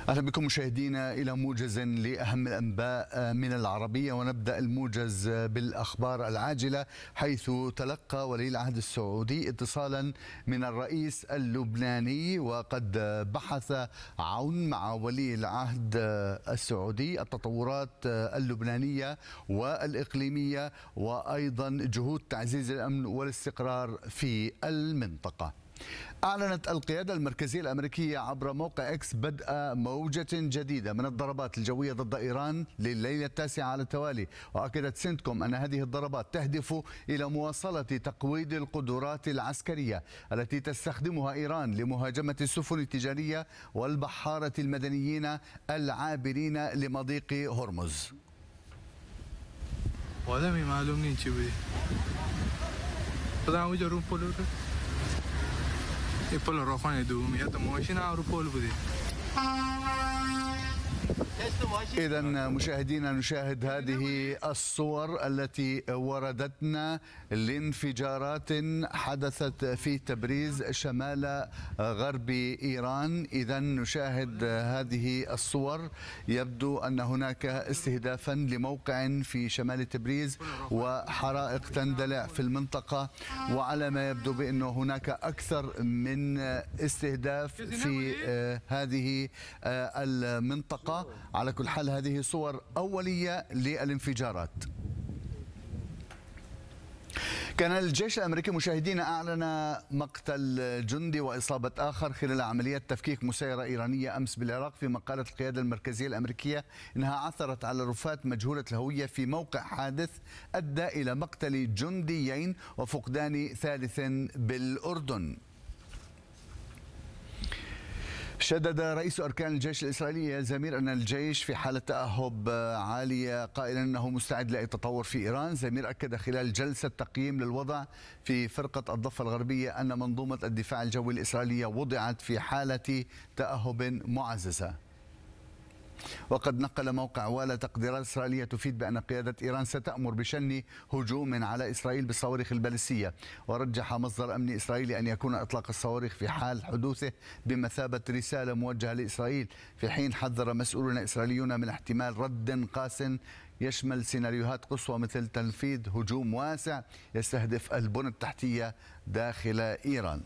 أهلا بكم مشاهدينا إلى موجز لأهم الأنباء من العربية، ونبدأ الموجز بالأخبار العاجلة، حيث تلقى ولي العهد السعودي اتصالا من الرئيس اللبناني، وقد بحث عون مع ولي العهد السعودي التطورات اللبنانية والإقليمية، وأيضا جهود تعزيز الأمن والاستقرار في المنطقة. أعلنت القيادة المركزية الأمريكية عبر موقع إكس بدء موجة جديدة من الضربات الجوية ضد إيران لليلة التاسعة على التوالي، وأكدت سنتكوم أن هذه الضربات تهدف إلى مواصلة تقويض القدرات العسكرية التي تستخدمها إيران لمهاجمة السفن التجارية والبحارة المدنيين العابرين لمضيق هرمز. إذا مشاهدينا نشاهد هذه الصور التي وردتنا لانفجارات حدثت في تبريز شمال غرب إيران. إذا نشاهد هذه الصور، يبدو أن هناك استهدافا لموقع في شمال تبريز وحرائق تندلع في المنطقة، وعلى ما يبدو بأنه هناك أكثر من استهداف في هذه المنطقة. على كل حال هذه صور أولية للانفجارات. كان الجيش الأمريكي مشاهدينا أعلن مقتل جندي وإصابة آخر خلال عمليات تفكيك مسيرة إيرانية أمس بالعراق، فيما قالت القيادة المركزية الأمريكية إنها عثرت على رفات مجهولة الهوية في موقع حادث أدى إلى مقتل جنديين وفقدان ثالث بالأردن. شدد رئيس أركان الجيش الإسرائيلي الزمير أن الجيش في حالة تأهب عالية، قائلا أنه مستعد لأي تطور في إيران. زمير أكد خلال جلسة تقييم للوضع في فرقة الضفة الغربية أن منظومة الدفاع الجوي الإسرائيلية وضعت في حالة تأهب معززة. وقد نقل موقع والا تقديرات إسرائيلية تفيد بأن قيادة إيران ستأمر بشن هجوم على إسرائيل بالصواريخ البالستية، ورجح مصدر أمني إسرائيلي أن يكون إطلاق الصواريخ في حال حدوثه بمثابة رسالة موجهة لإسرائيل، في حين حذر مسؤولون إسرائيليون من احتمال رد قاس يشمل سيناريوهات قصوى مثل تنفيذ هجوم واسع يستهدف البنى التحتية داخل إيران.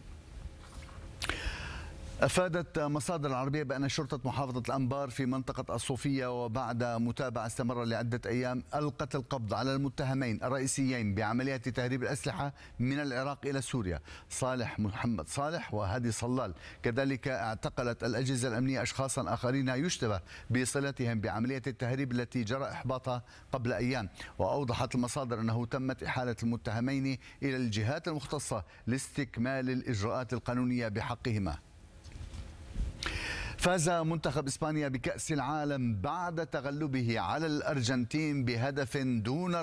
أفادت مصادر عربية بأن شرطة محافظة الأنبار في منطقة الصوفية، وبعد متابعة استمر لعدة أيام، ألقت القبض على المتهمين الرئيسيين بعمليات تهريب الأسلحة من العراق إلى سوريا، صالح محمد صالح وهادي صلال. كذلك اعتقلت الأجهزة الأمنية أشخاصا آخرين يشتبه بصلتهم بعملية التهريب التي جرى إحباطها قبل أيام. وأوضحت المصادر أنه تمت إحالة المتهمين إلى الجهات المختصة لاستكمال الإجراءات القانونية بحقهما. فاز منتخب إسبانيا بكأس العالم بعد تغلبه على الأرجنتين بهدف دون